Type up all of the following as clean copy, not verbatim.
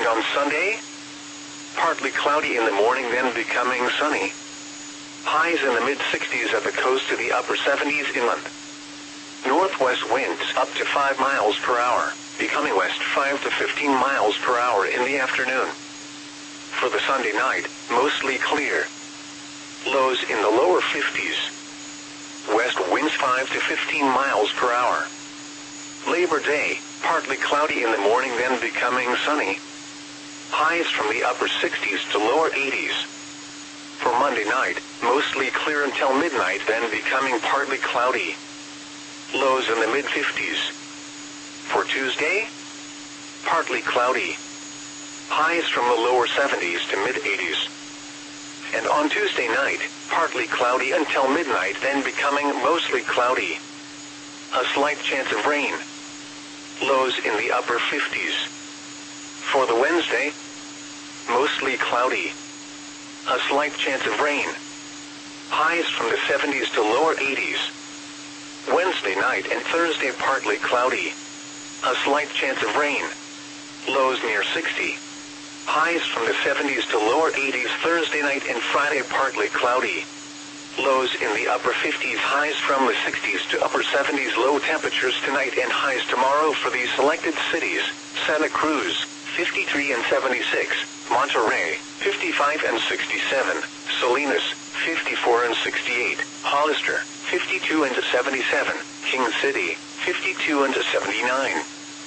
on Sunday, partly cloudy in the morning, then becoming sunny. Highs in the mid-60s at the coast to the upper 70s inland. Northwest winds up to 5 miles per hour, becoming west 5 to 15 miles per hour in the afternoon. For the Sunday night, mostly clear. Lows in the lower 50s. West winds 5 to 15 miles per hour. Labor Day, partly cloudy in the morning, then becoming sunny. Highs from the upper 60s to lower 80s. For Monday night, mostly clear until midnight, then becoming partly cloudy. Lows in the mid-50s. For Tuesday, partly cloudy. Highs from the lower 70s to mid-80s. And on Tuesday night, partly cloudy until midnight, then becoming mostly cloudy. A slight chance of rain. Lows in the upper 50s. For the Wednesday, mostly cloudy. A slight chance of rain. Highs from the 70s to lower 80s. Wednesday night and Thursday partly cloudy. A slight chance of rain. Lows near 60. Highs from the 70s to lower 80s Thursday night and Friday partly cloudy. Lows in the upper 50s, highs from the 60s to upper 70s. Low temperatures tonight and highs tomorrow for these selected cities: Santa Cruz, 53 and 76, Monterey, 55 and 67, Salinas, 54 and 68, Hollister, 52 and 77, King City, 52 and 79.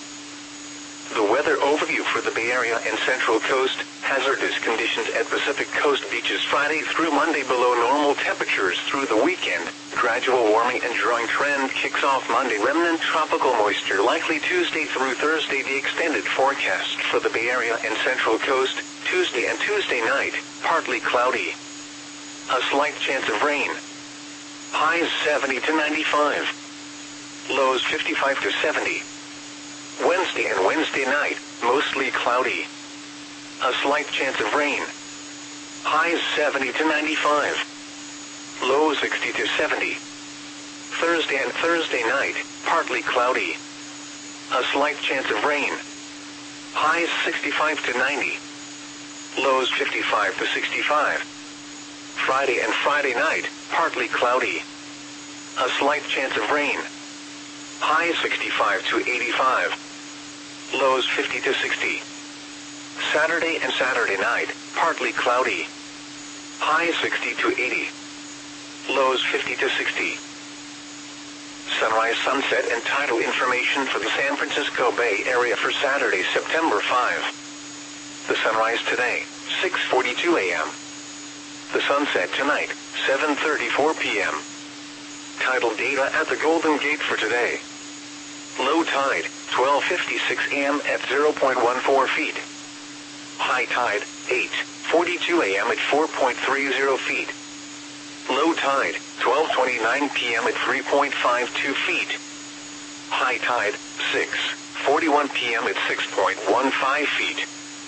The weather overview for the Bay Area and Central Coast: hazardous conditions at Pacific Coast beaches Friday through Monday, below normal temperatures through the weekend. Gradual warming and drying trend kicks off Monday. Remnant tropical moisture likely Tuesday through Thursday. The extended forecast for the Bay Area and Central Coast: Tuesday and Tuesday night, partly cloudy. A slight chance of rain. Highs 70 to 95. Lows 55 to 70. Wednesday and Wednesday night, mostly cloudy. A slight chance of rain. Highs 70 to 95. Lows 60 to 70. Thursday and Thursday night, partly cloudy. A slight chance of rain. Highs 65 to 90. Lows 55 to 65. Friday and Friday night, partly cloudy. A slight chance of rain. Highs 65 to 85. Lows 50 to 60. Saturday and Saturday night, partly cloudy. Highs 60 to 80. Lows 50 to 60. Sunrise, sunset, and tidal information for the San Francisco Bay Area for Saturday, September 5. The sunrise today, 6:42 a.m. The sunset tonight, 7:34 p.m. Tidal data at the Golden Gate for today. Low tide, 12:56 a.m. at 0.14 feet. High tide, 8:42 a.m. at 4.30 feet. Low tide, 12:29 p.m. at 3.52 feet. High tide, 6:41 p.m. at 6.15 feet.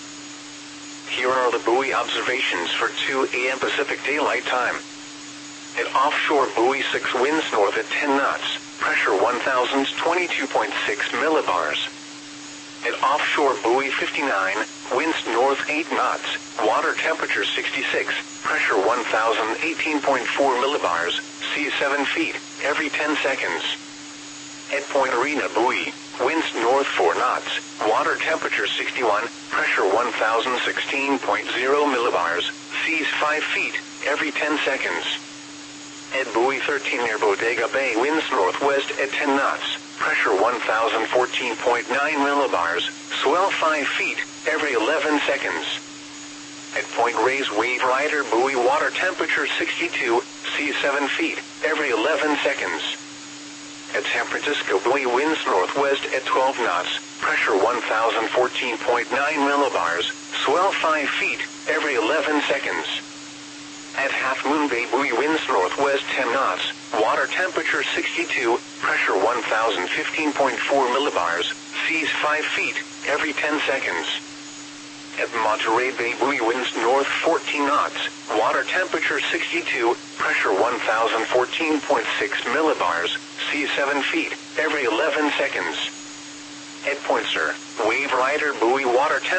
Here are the buoy observations for 2 a.m. Pacific Daylight Time. At offshore buoy 6, winds north at 10 knots, pressure 1,022.6 millibars. At offshore buoy 59, winds north 8 knots, water temperature 66, pressure 1,018.4 millibars, sea 7 feet, every 10 seconds. At Point Arena buoy, winds north 4 knots, water temperature 61, pressure 1,016.0 millibars, seas 5 feet, every 10 seconds. At buoy 13 near Bodega Bay, winds northwest at 10 knots, pressure 1,014.9 millibars, swell 5 feet, every 11 seconds. At Point Reyes Wave Rider buoy, water temperature 62, sea 7 feet, every 11 seconds. At San Francisco buoy, winds northwest at 12 knots, pressure 1,014.9 millibars, swell 5 feet, every 11 seconds. At Half Moon Bay buoy, winds northwest 10 knots, water temperature 62, pressure 1,015.4 millibars, seas 5 feet, every 10 seconds. At Monterey Bay buoy, winds north 14 knots, water temperature 62, pressure 1,014.6 millibars, seas 7 feet, every 11 seconds. At Point Sur, Wave Rider buoy, water temperature